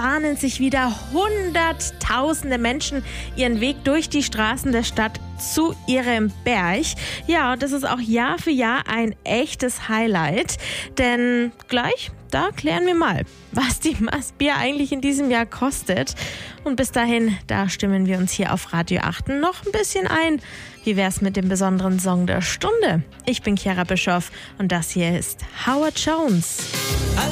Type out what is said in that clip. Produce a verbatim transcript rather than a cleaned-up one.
bahnen sich wieder hunderttausende Menschen ihren Weg durch die Straßen der Stadt zu ihrem Berg. Ja, und das ist auch Jahr für Jahr ein echtes Highlight, denn gleich, da klären wir mal, was die Mastbier eigentlich in diesem Jahr kostet. Und bis dahin, da stimmen wir uns hier auf Radio acht noch ein bisschen ein. Wie wär's mit dem besonderen Song der Stunde? Ich bin Chiara Bischoff und das hier ist Howard Jones.